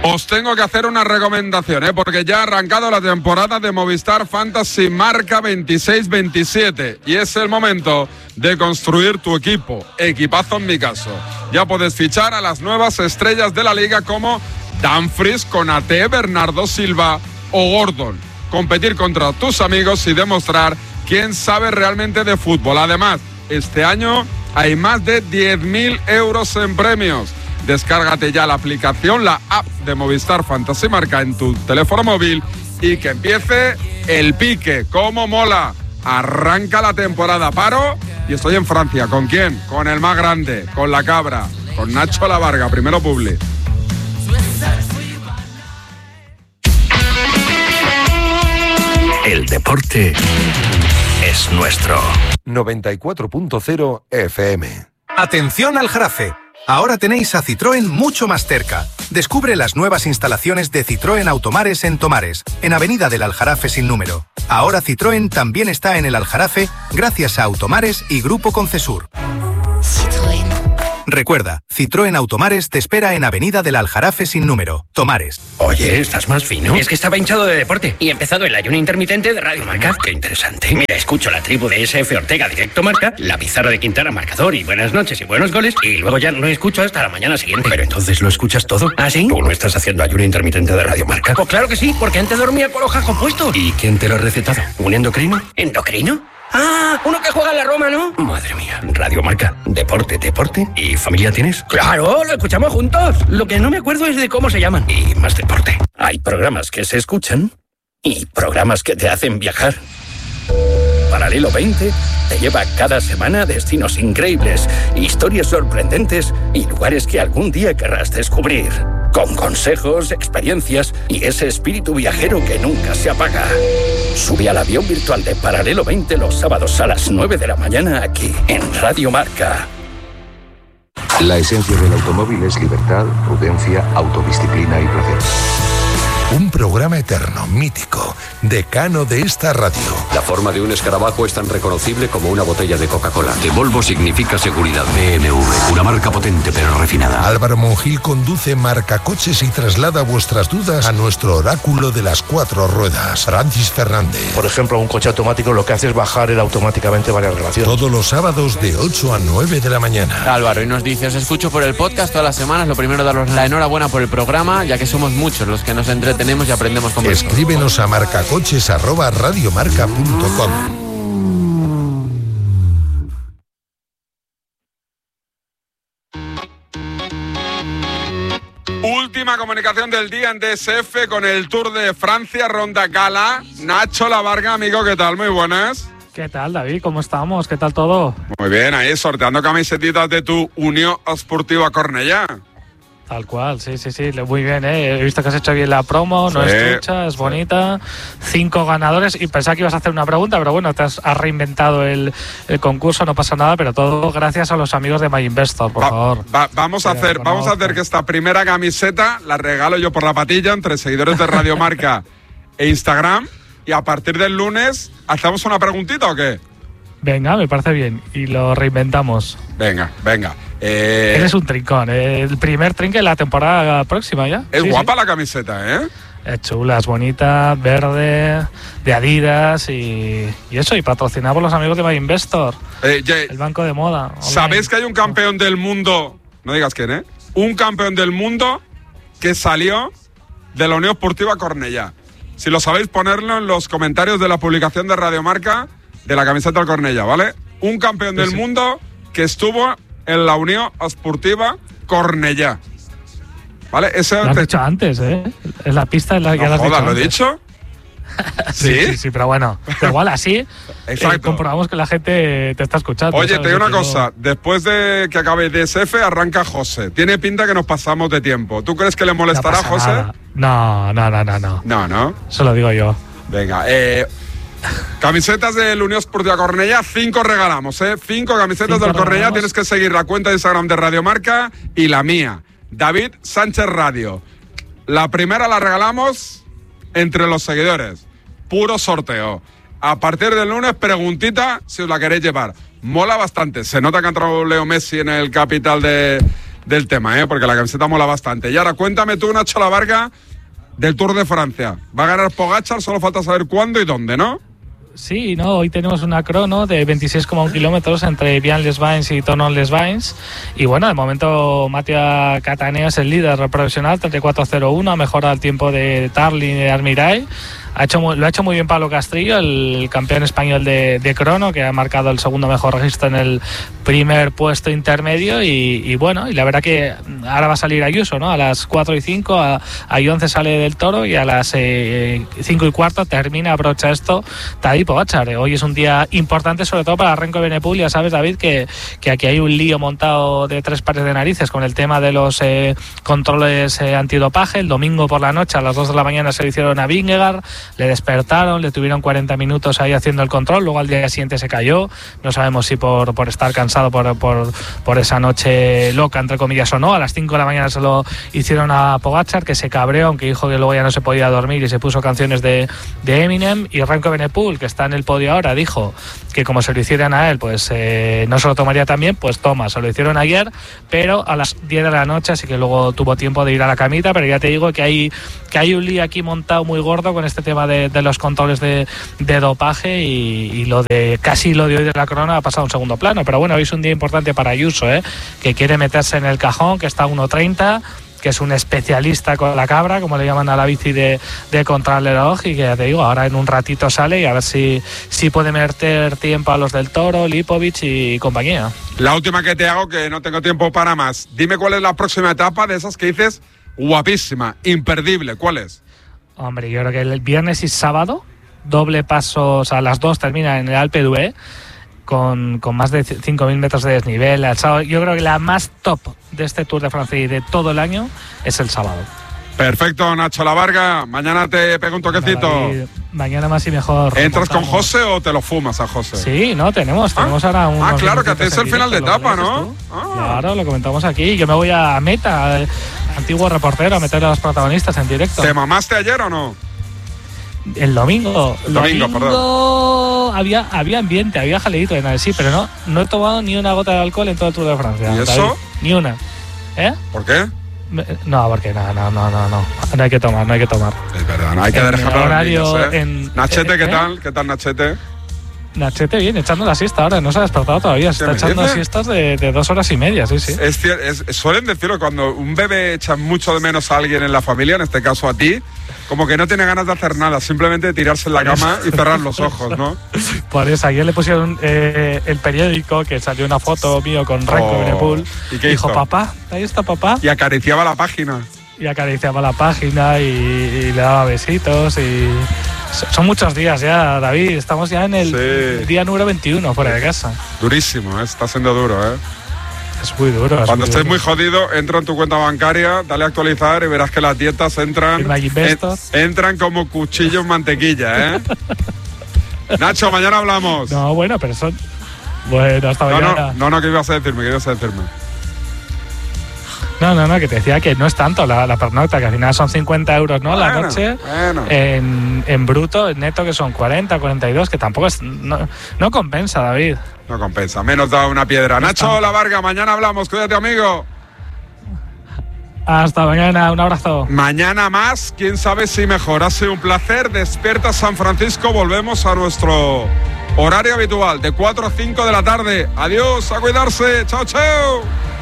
Os tengo que hacer una recomendación, porque ya ha arrancado la temporada de Movistar Fantasy Marca 26-27 y es el momento de construir tu equipo, equipazo en mi caso. Ya puedes fichar a las nuevas estrellas de la liga como Dumfries, Konaté, Bernardo Silva o Gordon. Competir contra tus amigos y demostrar quién sabe realmente de fútbol. Además, este año hay más de 10.000 euros en premios. Descárgate ya la aplicación, la app de Movistar Fantasy Marca en tu teléfono móvil y que empiece el pique. ¡Cómo mola! Arranca la temporada. Paro y estoy en Francia. ¿Con quién? Con el más grande, con la cabra, con Nacho La Varga, primero Publi. El deporte es nuestro. 94.0 FM. Atención al Jarafe. Ahora tenéis a Citroën mucho más cerca. Descubre las nuevas instalaciones de Citroën Automares en Tomares, en Avenida del Aljarafe sin número. Ahora Citroën también está en el Aljarafe gracias a Automares y Grupo Concesur. Citroën. Recuerda, Citroën Automares te espera en Avenida del Aljarafe sin número, Tomares. Oye, ¿estás más fino? Es que estaba hinchado de deporte y he empezado el ayuno intermitente de Radio Marca. Qué interesante. Mira, escucho la tribu de SF Ortega Directo Marca, la pizarra de Quintana Marcador y buenas noches y buenos goles y luego ya no escucho hasta la mañana siguiente. Pero entonces lo escuchas todo. ¿Ah, sí? ¿Tú no estás haciendo ayuno intermitente de Radio Marca? Pues claro que sí, porque antes dormía con los jajos puestos. ¿Y quién te lo ha recetado? ¿Un endocrino? ¿Endocrino? Ah, uno que juega en la Roma, ¿no? Madre mía, Radio Marca, deporte. ¿Y familia tienes? Claro, lo escuchamos juntos. Lo que no me acuerdo es de cómo se llaman. Y más deporte. Hay programas que se escuchan y programas que te hacen viajar. Paralelo 20 te lleva cada semana a destinos increíbles, historias sorprendentes y lugares que algún día querrás descubrir. Con consejos, experiencias y ese espíritu viajero que nunca se apaga. Sube al avión virtual de Paralelo 20 los sábados a las 9 de la mañana aquí en Radio Marca. La esencia del automóvil es libertad, prudencia, autodisciplina y placer. Un programa eterno, mítico, decano de esta radio. La forma de un escarabajo es tan reconocible como una botella de Coca-Cola. De Volvo significa seguridad. BMW, una marca potente pero refinada. Álvaro Monjil conduce Marcacoches y traslada vuestras dudas a nuestro oráculo de las 4 ruedas, Francis Fernández. Por ejemplo, un coche automático lo que hace es bajar él automáticamente varias relaciones. Todos los sábados de 8 a 9 de la mañana. Álvaro, y nos dice, os escucho por el podcast todas las semanas. Lo primero, daros la enhorabuena por el programa, ya que somos muchos los que nos entretenemos y aprendemos con vosotros. Escríbenos a marcacoches@radiomarca.com. Última comunicación del día en DSF con el Tour de Francia, Ronda Gala. Nacho La Varga, amigo, ¿qué tal? Muy buenas. ¿Qué tal, David? ¿Cómo estamos? ¿Qué tal todo? Muy bien, ahí sorteando camisetitas de tu Unión Esportiva Cornellá. Tal cual, sí, muy bien, He visto que has hecho bien la promo, no es trucha, es bonita. 5 ganadores y pensaba que ibas a hacer una pregunta, pero bueno, has reinventado el concurso, no pasa nada, pero todo gracias a los amigos de MyInvestor, por favor. Vamos a hacer que esta primera camiseta la regalo yo por la patilla entre seguidores de Radio Marca e Instagram y a partir del lunes, ¿hacemos una preguntita o qué? Venga, me parece bien. Y lo reinventamos. Venga. Eres un trincón. El primer trinque de la temporada próxima ya. Es guapa la camiseta, ¿eh? Es chula, es bonita, verde, de Adidas y eso. Y patrocinamos los amigos de MyInvestor. El banco de moda. Online. ¿Sabéis que hay un campeón del mundo? No digas quién, ¿eh? Un campeón del mundo que salió de la Unión Esportiva Cornellá. Si lo sabéis, ponerlo en los comentarios de la publicación de Radio Marca de la camiseta del Cornellá, ¿vale? Un campeón del mundo que estuvo en la Unión Esportiva Cornellá. ¿Vale? Ese lo has dicho antes, ¿eh? En la pista en la que no, lo has dicho ¿lo he dicho? Sí, pero bueno. Pero igual así comprobamos que la gente te está escuchando. Oye, ¿sabes? te digo una cosa. Después de que acabe DSF, arranca José. Tiene pinta que nos pasamos de tiempo. ¿Tú crees que le molestará a José? Nada. No. Eso lo digo yo. Venga, camisetas del Unión Esportiva Cornellá, 5 regalamos, 5 camisetas del Cornellá. Tienes que seguir la cuenta de Instagram de Radio Marca y la mía, David Sánchez Radio. La primera la regalamos entre los seguidores. Puro sorteo. A partir del lunes, preguntita si os la queréis llevar. Mola bastante. Se nota que ha entrado Leo Messi en el capital de del tema, porque la camiseta mola bastante. Y ahora cuéntame tú, Nacho La Varga, del Tour de Francia. Va a ganar Pogačar, solo falta saber cuándo y dónde, ¿no? Sí, no, hoy tenemos una crono de 26,1 kilómetros entre Vian-les-Bains y Thonon-les-Bains. Y bueno, de momento Mattia Cattaneo es el líder profesional, 34.01, ha mejorado el tiempo de Tarling y de Armirai. Lo ha hecho muy bien Pablo Castrillo, el campeón español de crono, que ha marcado el segundo mejor registro en el primer puesto intermedio. Y bueno, y la verdad que ahora va a salir Ayuso, ¿no? A las 4:05, a 11 sale del Toro y a las 5:15 termina, abrocha esto Tadej Pogačar. Hoy es un día importante, sobre todo para Renko Evenepoel. Ya sabes, David, que aquí hay un lío montado de 3 pares de narices con el tema de los controles antidopaje. El domingo por la noche a las 2 de la mañana se lo hicieron a Vingegaard. Le despertaron, le tuvieron 40 minutos ahí haciendo el control, luego al día siguiente se cayó. No sabemos si por estar cansado por esa noche loca, entre comillas, o no. A las 5 de la mañana se lo hicieron a Pogačar, que se cabreó, aunque dijo que luego ya no se podía dormir y se puso canciones de Eminem. Y Renko Evenepoel, que está en el podio ahora, dijo que como se lo hicieran a él, pues no se lo tomaría también. Pues toma, se lo hicieron ayer, pero a las 10 de la noche, así que luego tuvo tiempo de ir a la camita. Pero ya te digo que hay un lío aquí montado muy gordo con este tema de los controles de dopaje, y lo de hoy de la corona ha pasado a un segundo plano. Pero bueno, hoy es un día importante para Ayuso, que quiere meterse en el cajón, que está a 1:30, que es un especialista con la cabra, como le llaman a la bici de contrarreloj, y que ya te digo, ahora en un ratito sale y a ver si puede meter tiempo a los del Toro, Lipovic y compañía. La última que te hago, que no tengo tiempo para más. Dime cuál es la próxima etapa de esas que dices guapísima, imperdible. ¿Cuál es? Hombre, yo creo que el viernes y sábado, doble paso, o sea, las 2 termina en el Alpe d'Huez, con más de 5.000 metros de desnivel. El sábado, yo creo que la más top de este Tour de Francia y de todo el año es el sábado. Perfecto, Nacho La Varga. Mañana te pego un toquecito. Mañana más y mejor. ¿Entras con José o te lo fumas a José? Sí, no, tenemos ahora un. Claro, que hacéis el final de etapa, ¿no? Claro, lo comentamos aquí. Yo me voy a Meta, antiguo reportero, a meter a los protagonistas en directo. ¿Te mamaste ayer o no? El domingo. Perdón. Había ambiente, había jaleíto de nada, sí, pero no he tomado ni una gota de alcohol en todo el Tour de Francia. ¿Y eso? Ni una. ¿Por qué? No, porque no hay que tomar. Es verdad, no hay que dejarlo horario los niños, Nachete, ¿qué tal? ¿Qué tal, Nachete? Nachete bien, echando la siesta ahora, no se ha despertado todavía, se está echando siestas de 2 horas y media, sí. Suelen decirlo, cuando un bebé echa mucho de menos a alguien en la familia, en este caso a ti, como que no tiene ganas de hacer nada, simplemente tirarse en la cama y cerrar los ojos, ¿no? Por eso, ayer le pusieron el periódico, que salió una foto mío con Renko Evenepoel. ¿Y qué dijo? hizo? Papá, ahí está papá. Y acariciaba la página. Y le daba besitos y... Son muchos días ya, David. Estamos ya en el día número 21 fuera de casa. Durísimo, está siendo duro, Es muy duro. Cuando estés muy jodido, entra en tu cuenta bancaria, dale a actualizar y verás que las dietas entran como cuchillo en mantequilla, Nacho, mañana hablamos. No, bueno, pero son... Bueno, hasta mañana. No, ¿qué ibas a decirme? No, que te decía que no es tanto la pernocta, que al final son 50 euros, ¿no? La noche. En bruto, en neto, que son 40, 42, que tampoco es. No compensa, David. No compensa, menos da una piedra. Nacho La Varga, mañana hablamos, cuídate, amigo. Hasta mañana, un abrazo. Mañana más, quién sabe si mejor. Ha sido un placer. Despierta San Francisco, volvemos a nuestro horario habitual, de 4 a 5 de la tarde. Adiós, a cuidarse. Chao, chao.